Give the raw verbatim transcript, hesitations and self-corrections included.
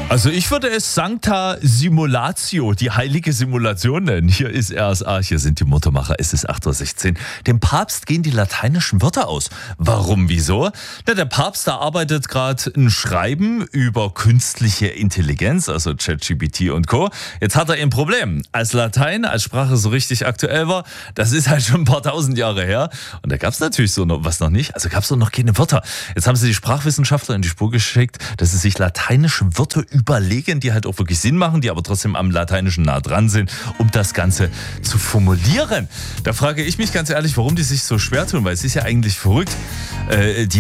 Also ich würde es Sancta Simulatio, die heilige Simulation nennen. Hier ist R S A, hier sind die Muttermacher, es ist acht Uhr sechzehn. Dem Papst gehen die lateinischen Wörter aus. Warum, wieso? Na, der Papst, da arbeitet gerade ein Schreiben über künstliche Intelligenz, also ChatGPT und Co. Jetzt hat er ein Problem. Als Latein, als Sprache so richtig aktuell war, das ist halt schon ein paar tausend Jahre her. Und da gab es natürlich so noch was noch nicht, also gab es noch keine Wörter. Jetzt haben sie die Sprachwissenschaftler in die Spur geschickt, dass sie sich lateinische Wörter überlegen, die halt auch wirklich Sinn machen, die aber trotzdem am Lateinischen nah dran sind, um das Ganze zu formulieren. Da frage ich mich ganz ehrlich, warum die sich so schwer tun, weil es ist ja eigentlich verrückt. Äh, die